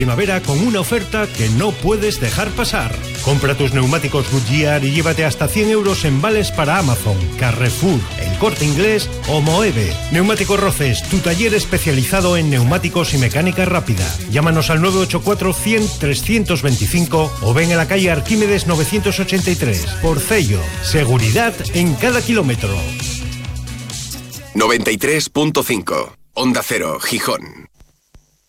Primavera con una oferta que no puedes dejar pasar. Compra tus neumáticos Goodyear y llévate hasta 100 euros en vales para Amazon, Carrefour, El Corte Inglés o Moeve. Neumáticos Roces, tu taller especializado en neumáticos y mecánica rápida. Llámanos al 984 100 325 o ven a la calle Arquímedes 983. Porcello, seguridad en cada kilómetro. 93.5 Onda Cero, Gijón.